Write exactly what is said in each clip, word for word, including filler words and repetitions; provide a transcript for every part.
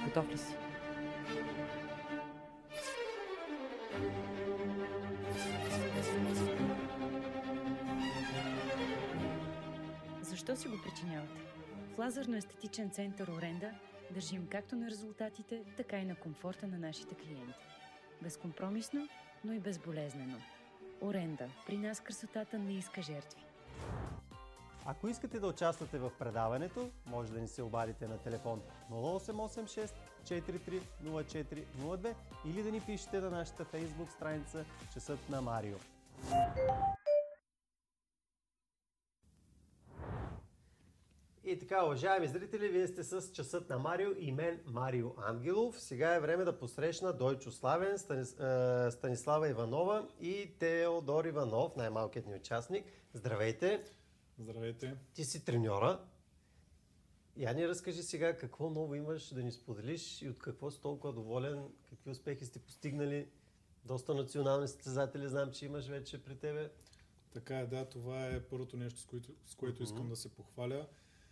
Готов ли си? Защо си го причинявате? В лазерно-естетичен център Оренда държим както на резултатите, така и на комфорта на нашите клиенти. Безкомпромисно, но и безболезнено. Оренда. При нас красотата не иска жертви. Ако искате да участвате в предаването, може да ни се обадите на телефон нула осем осем шест четири три нула четири нула две или да ни пишете на нашата фейсбук страница Часът на Марио. И така, уважаеми зрители, вие сте с Часът на Марио и мен, Марио Ангелов. Сега е време да посрещна Дойчо Славен, Станис... Станислава Иванова и Теодор Иванов, най-малкият ни участник. Здравейте! Здравейте! Ти си треньора. Я ни разкажи сега какво ново имаш да ни споделиш и от какво си толкова доволен, какви успехи сте постигнали. Доста национални състезатели знам, че имаш вече при тебе. Така е, да, това е първото нещо, с което, с което искам mm-hmm. да се похваля.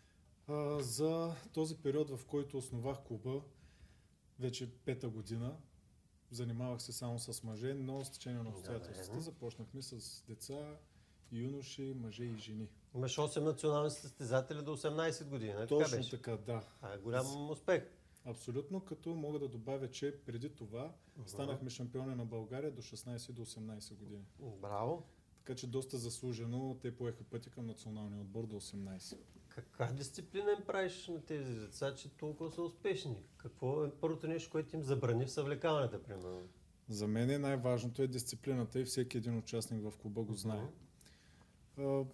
А, за този период, в който основах клуба, вече пета година, занимавах се само с мъже, но с течение на обстоятелствата започнахме с деца, юноши, мъже и жени. Имаш осем национални състезатели до осемнайсет години, не Точно така беше? така, да. А е голям успех. Абсолютно, като мога да добавя, че преди това uh-huh. станахме шампиони на България до шестнайсет до осемнайсет години. Браво! Така че доста заслужено те поеха пътя към националния отбор до осемнайсет. Каква дисциплина им правиш на тези деца, че толкова са успешни? Какво е първото нещо, което им забрани в съвлекаването, примерно? За мен е най-важното е дисциплината и всеки един участник в клуба го знае. Uh-huh.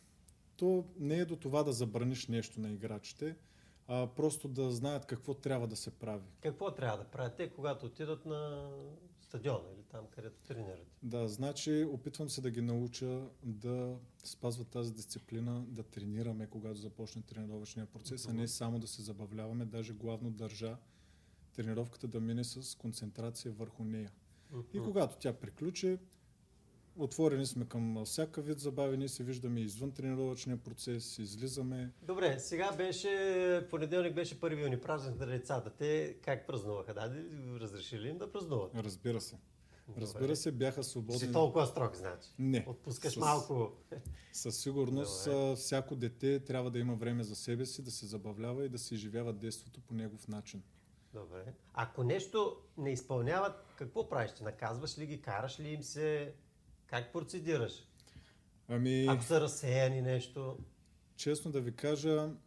То не е до това да забраниш нещо на играчите, а просто да знаят какво трябва да се прави. Какво трябва да правят те, когато отидат на стадиона или там, където тренират? Да, значи опитвам се да ги науча да спазват тази дисциплина, да тренираме, когато започне тренировъчния процес, uh-huh. а не само да се забавляваме. Даже главно държа тренировката да мине с концентрация върху нея. Uh-huh. И когато тя приключи, отворени сме към всяка вид забави, ние се виждаме извън тренировъчния процес, излизаме. Добре, сега беше, понеделник беше първи юни, празник на децата. Те как празнуваха? Да, разрешили им да празнуват? Разбира се. Разбира се, бяха свободни. Си толкова строг, значи? Не. Отпускаш с... малко? Със сигурност Добре. Всяко дете трябва да има време за себе си, да се забавлява и да се изживява детството по негов начин. Добре. Ако нещо не изпълняват, какво правиш? Ти наказваш ли ги, караш ли им се? Как процедираш? Ами... Ако са разсеяни нещо? Честно да ви кажа,